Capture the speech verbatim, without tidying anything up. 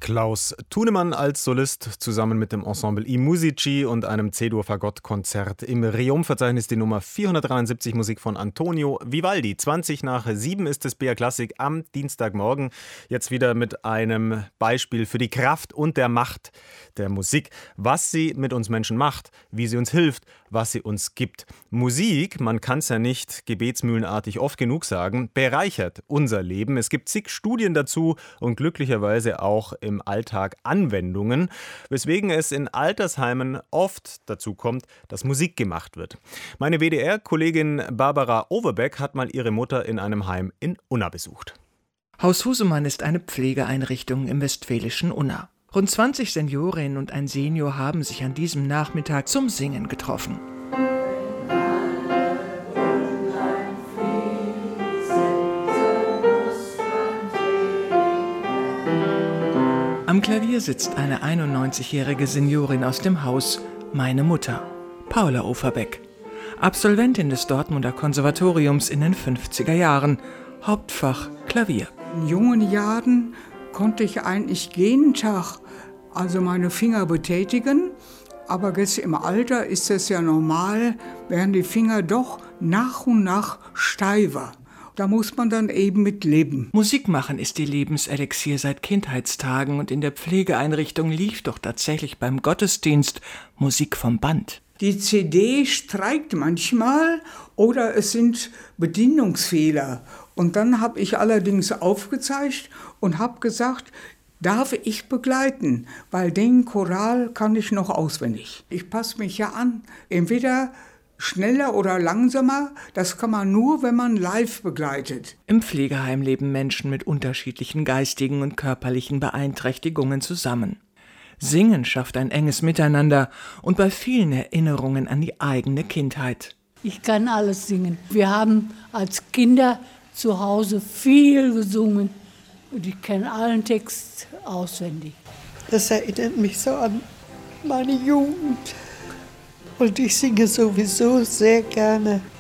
Klaus Thunemann als Solist zusammen mit dem Ensemble I Musici und einem C-Dur-Fagott-Konzert. Im Reom-Verzeichnis die Nummer vierhundertdreiundsiebzig, Musik von Antonio Vivaldi. zwanzig nach sieben ist es B R Klassik am Dienstagmorgen. Jetzt wieder mit einem Beispiel für die Kraft und der Macht der Musik. Was sie mit uns Menschen macht, wie sie uns hilft, was sie uns gibt. Musik, man kann es ja nicht gebetsmühlenartig oft genug sagen, bereichert unser Leben. Es gibt zig Studien dazu und glücklicherweise auch im Alltag Anwendungen, weswegen es in Altersheimen oft dazu kommt, dass Musik gemacht wird. Meine W D R-Kollegin Barbara Overbeck hat mal ihre Mutter in einem Heim in Unna besucht. Haus Husemann ist eine Pflegeeinrichtung im westfälischen Unna. Rund zwanzig Seniorinnen und ein Senior haben sich an diesem Nachmittag zum Singen getroffen. Am Klavier sitzt eine einundneunzigjährige Seniorin aus dem Haus, meine Mutter, Paula Overbeck. Absolventin des Dortmunder Konservatoriums in den fünfziger Jahren, Hauptfach Klavier. In jungen Jahren konnte ich eigentlich jeden Tag also meine Finger betätigen, aber jetzt im Alter ist es ja normal, werden die Finger doch nach und nach steifer. Da muss man dann eben mit leben. Musik machen ist die Lebenselixier seit Kindheitstagen und in der Pflegeeinrichtung lief doch tatsächlich beim Gottesdienst Musik vom Band. Die C D streikt manchmal oder es sind Bedienungsfehler. Und dann habe ich allerdings aufgezeigt und habe gesagt, darf ich begleiten, weil den Choral kann ich noch auswendig. Ich passe mich ja an, entweder schneller oder langsamer, das kann man nur, wenn man live begleitet. Im Pflegeheim leben Menschen mit unterschiedlichen geistigen und körperlichen Beeinträchtigungen zusammen. Singen schafft ein enges Miteinander und bei vielen Erinnerungen an die eigene Kindheit. Ich kann alles singen. Wir haben als Kinder zu Hause viel gesungen und ich kenne allen Text auswendig. Das erinnert mich so an meine Jugend. Und ich singe sowieso sehr gerne.